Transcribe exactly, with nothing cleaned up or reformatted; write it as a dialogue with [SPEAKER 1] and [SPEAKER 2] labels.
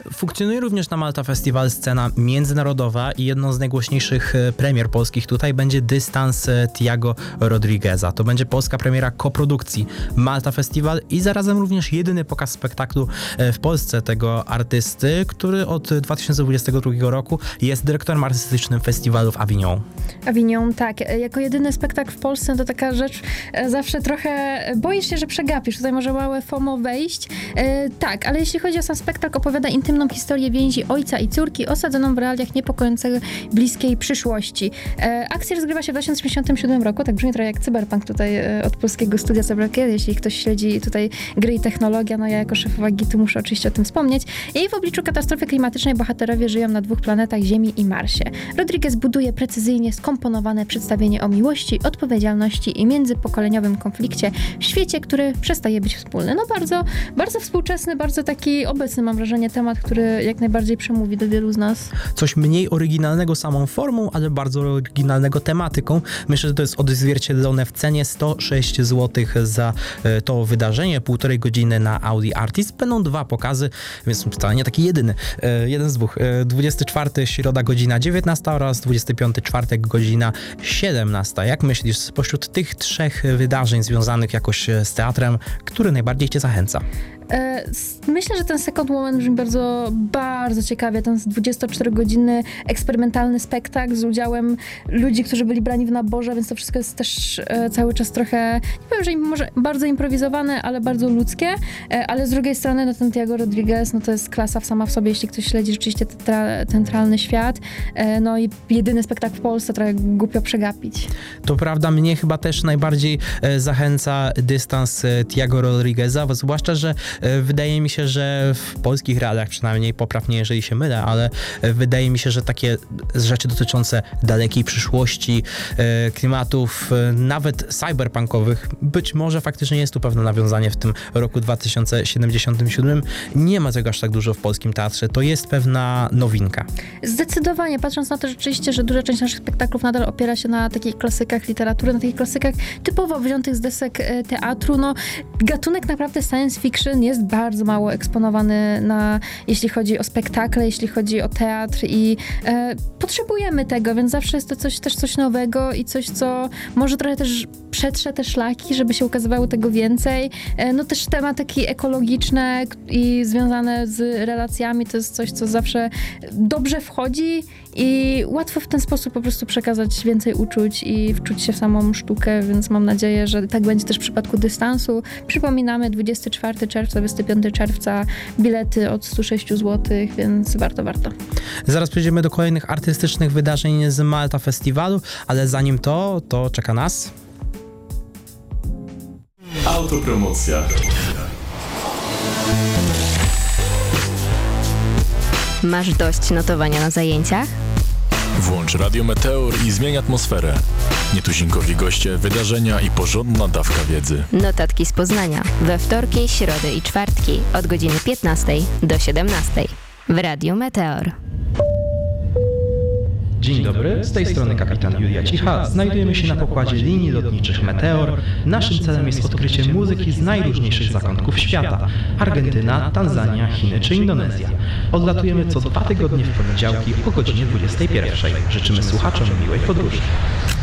[SPEAKER 1] Funkcjonuje również na Malta Festival scena międzynarodowa i jedną z najgłośniejszych premier polskich tutaj będzie Dystans Tiago Rodrigueza. To będzie polska premiera koprodukcji Malta Festival i zarazem również jedyny pokaz spektaklu w Polsce tego artysty, który od dwa tysiące dwudziestego drugiego roku jest dyrektorem artystycznym festiwalu w Avignon.
[SPEAKER 2] Avignon, tak. Jako jedyny spektakl w Polsce to taka rzecz zawsze trochę boisz się, że przegapisz. Tutaj może małe FOMO wejść. E, tak, ale jeśli chodzi o sam spektakl, opowiada intymną historię więzi ojca i córki osadzoną w realiach niepokojącej bliskiej przyszłości. E, akcja rozgrywa się w dwa tysiące pięćdziesiątym siódmym roku, tak brzmi trochę jak cyberpunk tutaj e, od polskiego studia Cyberkill. Jeśli ktoś śledzi tutaj gry i technologia, no ja jako szefowa gitu muszę oczywiście o tym wspomnieć. I w obliczu katastrofy klimatycznej bohaterowie żyją na dwóch planetach, Ziemi i Marsie. Rodriguez buduje precyzyjnie skomponowane przedstawienie o miłości, odpowiedzialności i międzypokoleniowym konflikcie w świecie, który przestaje być wspólny. No bardzo, bardzo współczesny, bardzo taki obecny, mam wrażenie, temat, który jak najbardziej przemówi do wielu z nas.
[SPEAKER 1] Coś mniej oryginalnego samą formą, ale bardzo oryginalnego tematyką. Myślę, że to jest odzwierciedlone w cenie sto sześć złotych za to wydarzenie, półtorej godziny na Audi Artist. Będą dwa pokazy, więc wcale nie taki jedyny. Jeden z dwóch. dwudziestego czwartego środa godzina dziewiętnasta oraz dwudziestego piątego czwartek godzina siedemnasta. Jak myślisz, spośród tych trzech wydarzeń związanych jakoś z teatrem, który najbardziej cię zachęca?
[SPEAKER 2] Myślę, że ten Second Moment brzmi bardzo, bardzo ciekawie. Ten dwudziestoczterogodzinny eksperymentalny spektakl z udziałem ludzi, którzy byli brani w naborze, więc to wszystko jest też cały czas trochę, nie powiem, że może bardzo improwizowane, ale bardzo ludzkie, ale z drugiej strony no ten Tiago Rodriguez, no to jest klasa sama w sobie, jeśli ktoś śledzi rzeczywiście tetra, teatralny świat, no i jedyny spektakl w Polsce, trochę głupio przegapić.
[SPEAKER 1] To prawda, mnie chyba też najbardziej zachęca Dystans Tiago Rodrigueza, zwłaszcza, że wydaje mi się, że w polskich realiach przynajmniej, poprawnie jeżeli się mylę, ale wydaje mi się, że takie rzeczy dotyczące dalekiej przyszłości, klimatów, nawet cyberpunkowych, być może faktycznie jest tu pewne nawiązanie w tym roku dwa tysiące siedemdziesiątym siódmym. Nie ma tego aż tak dużo w polskim teatrze. To jest pewna nowinka.
[SPEAKER 2] Zdecydowanie, patrząc na to rzeczywiście, że duża część naszych spektaklów nadal opiera się na takich klasykach literatury, na takich klasykach typowo wziętych z desek teatru, no gatunek naprawdę science fiction jest bardzo mało eksponowany na, jeśli chodzi o spektakle, jeśli chodzi o teatr i e, potrzebujemy tego, więc zawsze jest to coś, też coś nowego i coś, co może trochę też przetrze te szlaki, żeby się ukazywało tego więcej. E, no też tematyki ekologiczne i związane z relacjami to jest coś, co zawsze dobrze wchodzi i łatwo w ten sposób po prostu przekazać więcej uczuć i wczuć się w samą sztukę, więc mam nadzieję, że tak będzie też w przypadku Dystansu. Przypominamy, dwudziestego czwartego czerwca, dwudziestego piątego czerwca, bilety od sto sześć złotych, więc warto, warto.
[SPEAKER 1] Zaraz przejdziemy do kolejnych artystycznych wydarzeń z Malta Festiwalu, ale zanim to, to czeka nas...
[SPEAKER 3] Autopromocja.
[SPEAKER 4] Masz dość notowania na zajęciach?
[SPEAKER 3] Włącz Radio Meteor i zmień atmosferę. Nietuzinkowi goście, wydarzenia i porządna dawka wiedzy.
[SPEAKER 4] Notatki z Poznania we wtorki, środy i czwartki od godziny piętnastej do siedemnastej w Radiu Meteor.
[SPEAKER 1] Dzień dobry, z tej strony kapitan Julia Cicha. Znajdujemy się na pokładzie linii lotniczych Meteor. Naszym celem jest odkrycie muzyki z najróżniejszych zakątków świata. Argentyna, Tanzania, Chiny czy Indonezja. Odlatujemy co dwa tygodnie w poniedziałki o godzinie dwudziestej pierwszej. Życzymy słuchaczom miłej podróży.